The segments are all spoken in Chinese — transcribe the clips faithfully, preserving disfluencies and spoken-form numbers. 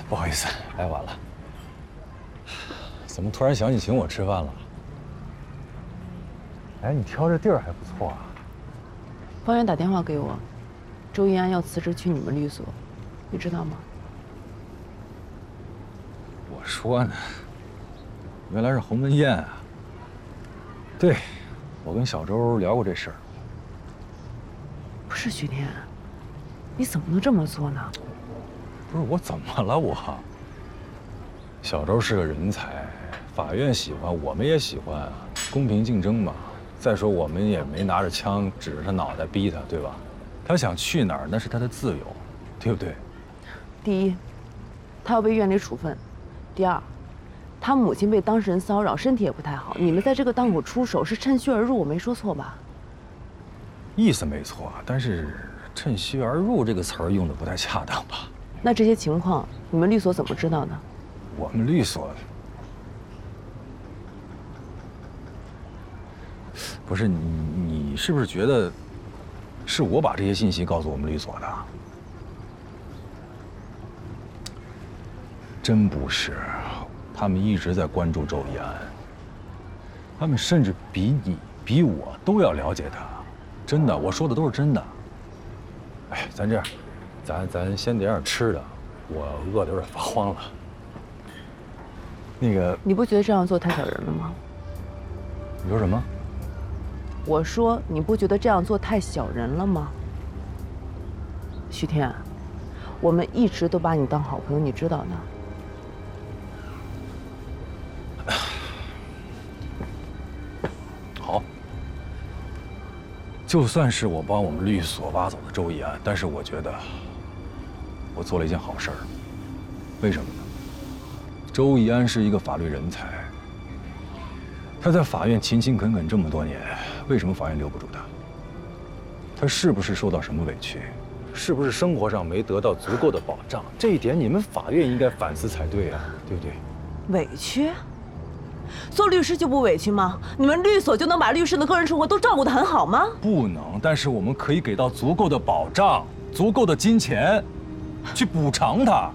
不好意思，来晚了。怎么突然想起请我吃饭了？哎，你挑这地儿还不错啊。 方圆打电话给我，周一安要辞职去你们律所，你知道吗？ 我说呢，原来是鸿门宴啊。对，我跟小周聊过这事儿。 不是徐天，你怎么能这么做呢？ 不是我怎么了我？小周是个人才，法院喜欢，我们也喜欢，公平竞争嘛。再说我们也没拿着枪指着他脑袋逼他，对吧？他想去哪儿那是他的自由，对不对？ 第一，他要被院里处分；第二，他母亲被当事人骚扰，身体也不太好。你们在这个档口出手是趁虚而入，我没说错吧？ 意思没错，但是“趁虚而入”这个词儿用的不太恰当吧？ 那这些情况你们律所怎么知道的？ 我们律所不是你，你是不是觉得是我把这些信息告诉我们律所的？真不是，他们一直在关注周一安，他们甚至比你、比我都要了解他。真的，我说的都是真的。哎，咱这样，咱咱先点点吃的，我饿得有点发慌了。那个， 你不觉得这样做太小人了吗？ 你说什么？ 我说你不觉得这样做太小人了吗？徐天，我们一直都把你当好朋友，你知道的。 好，就算是我帮我们律所挖走的周一安，但是我觉得我做了一件好事儿。为什么呢？周一安是一个法律人才，他在法院勤勤恳恳这么多年，为什么法院留不住他？他是不是受到什么委屈？是不是生活上没得到足够的保障？这一点你们法院应该反思才对啊，对不对？ 委屈？做律师就不委屈吗？你们律所就能把律师的个人生活都照顾得很好吗？ 不能，但是我们可以给到足够的保障，足够的金钱，去补偿他。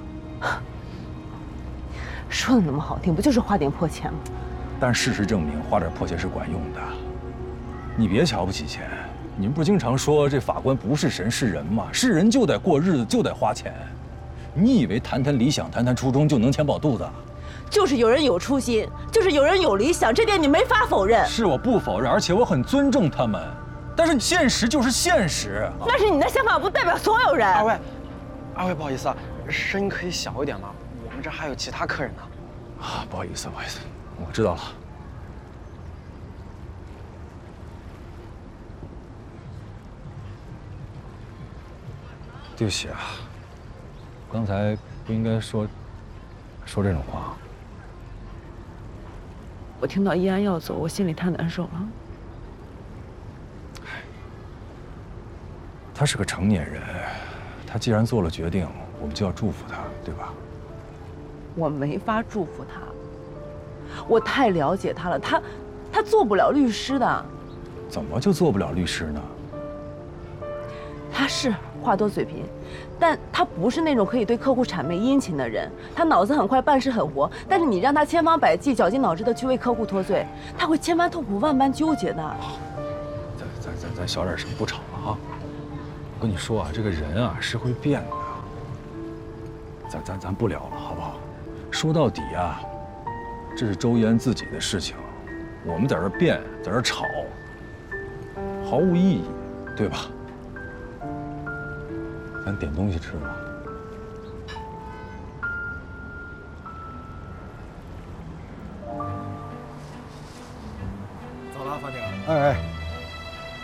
说的那么好听，不就是花点破钱吗？ 但事实证明，花点破钱是管用的。你别瞧不起钱，你们不是经常说这法官不是神是人吗？是人就得过日子，就得花钱。你以为谈谈理想、谈谈初衷就能填饱肚子？ 就是有人有初心，就是有人有理想，这点你没法否认。 是我不否认，而且我很尊重他们。但是现实就是现实。 那是你的想法，不代表所有人。 二位，二位不好意思啊，声音可以小一点吗？我们这还有其他客人呢。 啊，不好意思，不好意思，我知道了。对不起啊，刚才不应该说说这种话。 我听到易安要走，我心里太难受了。 他是个成年人，他既然做了决定，我们就要祝福他，对吧？ 我没法祝福他，我太了解他了，他，他做不了律师的。 怎么就做不了律师呢？ 他是话多嘴贫，但他不是那种可以对客户谄媚殷勤的人。他脑子很快，办事很活，但是你让他千方百计、绞尽脑汁的去为客户脱罪，他会千般痛苦、万般纠结的。 咱咱咱咱小点声，不吵了啊！我跟你说啊，这个人啊是会变的。咱咱咱不聊了，好不好？说到底啊，这是周一安自己的事情，我们在这辩，在这吵，毫无意义，对吧？咱点东西吃吧。 走了，方婷。 哎哎，